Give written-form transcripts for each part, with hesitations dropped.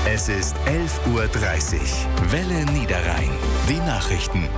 Es ist 11:30 Uhr. Welle Niederrhein. Die Nachrichten.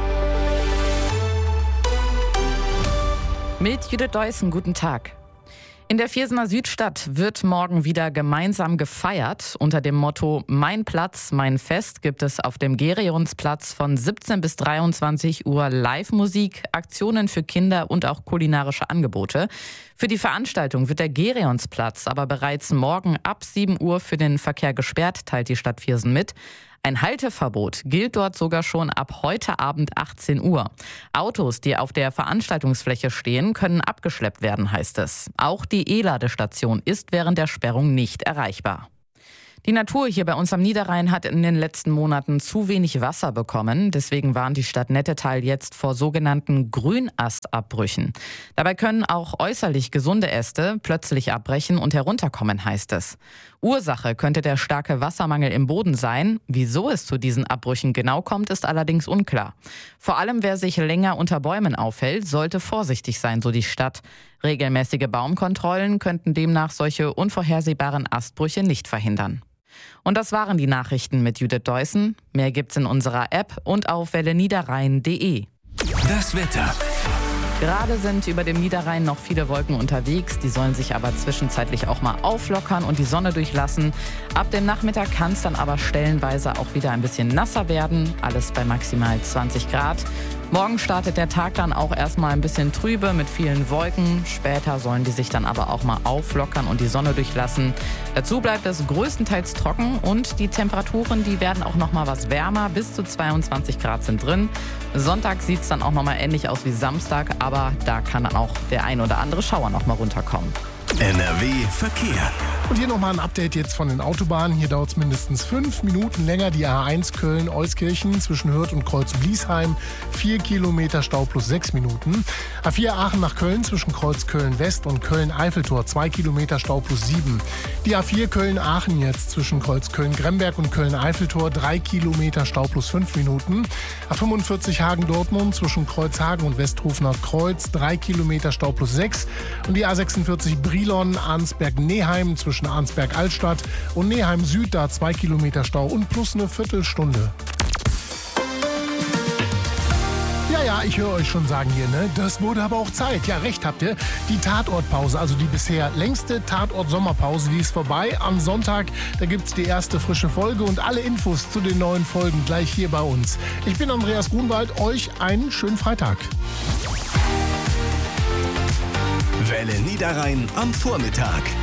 Mit Judith Deussen, guten Tag. In der Viersener Südstadt wird morgen wieder gemeinsam gefeiert. Unter dem Motto Mein Platz, mein Fest gibt es auf dem Gerionsplatz von 17 bis 23 Uhr Live-Musik, Aktionen für Kinder und auch kulinarische Angebote. Für die Veranstaltung wird der Gerionsplatz aber bereits morgen ab 7 Uhr für den Verkehr gesperrt, teilt die Stadt Viersen mit. Ein Halteverbot gilt dort sogar schon ab heute Abend 18 Uhr. Autos, die auf der Veranstaltungsfläche stehen, können abgeschleppt werden, heißt es. Auch die E-Ladestation ist während der Sperrung nicht erreichbar. Die Natur hier bei uns am Niederrhein hat in den letzten Monaten zu wenig Wasser bekommen. Deswegen warnt die Stadt Nettetal jetzt vor sogenannten Grünastabbrüchen. Dabei können auch äußerlich gesunde Äste plötzlich abbrechen und herunterkommen, heißt es. Ursache könnte der starke Wassermangel im Boden sein. Wieso es zu diesen Abbrüchen genau kommt, ist allerdings unklar. Vor allem wer sich länger unter Bäumen aufhält, sollte vorsichtig sein, so die Stadt. Regelmäßige Baumkontrollen könnten demnach solche unvorhersehbaren Astbrüche nicht verhindern. Und das waren die Nachrichten mit Judith Deussen. Mehr gibt's in unserer App und auf welleniederrhein.de. Das Wetter. Gerade sind über dem Niederrhein noch viele Wolken unterwegs. Die sollen sich aber zwischenzeitlich auch mal auflockern und die Sonne durchlassen. Ab dem Nachmittag kann es dann aber stellenweise auch wieder ein bisschen nasser werden. Alles bei maximal 20 Grad. Morgen startet der Tag dann auch erstmal ein bisschen trübe mit vielen Wolken. Später sollen die sich dann aber auch mal auflockern und die Sonne durchlassen. Dazu bleibt es größtenteils trocken und die Temperaturen, die werden auch noch mal was wärmer. Bis zu 22 Grad sind drin. Sonntag sieht es dann auch noch mal ähnlich aus wie Samstag, aber da kann dann auch der ein oder andere Schauer noch mal runterkommen. NRW Verkehr. Und hier nochmal ein Update jetzt von den Autobahnen. Hier dauert es mindestens 5 Minuten länger. Die A1 Köln-Euskirchen zwischen Hürth und Kreuz-Bliesheim. 4 Kilometer Stau plus 6 Minuten. A4 Aachen nach Köln zwischen Kreuz Köln-West und Köln-Eiffeltor. 2 Kilometer Stau plus 7. Die A4 Köln-Aachen jetzt zwischen Kreuz Köln-Gremberg und Köln-Eiffeltor. 3 Kilometer Stau plus 5 Minuten. A45 Hagen-Dortmund zwischen Kreuzhagen und Westhofener Kreuz. 3 Kilometer Stau plus 6. Und die A46 Brilon-Arnsberg-Neheim zwischen Arnsberg-Altstadt und Neheim Süd, da 2 Kilometer Stau und plus eine Viertelstunde. Ja, ich höre euch schon sagen hier, ne? Das wurde aber auch Zeit. Ja, recht habt ihr. Die Tatortpause, also die bisher längste Tatort-Sommerpause, die ist vorbei. Am Sonntag, da gibt's die erste frische Folge und alle Infos zu den neuen Folgen gleich hier bei uns. Ich bin Andreas Grunwald, euch einen schönen Freitag. Welle Niederrhein am Vormittag.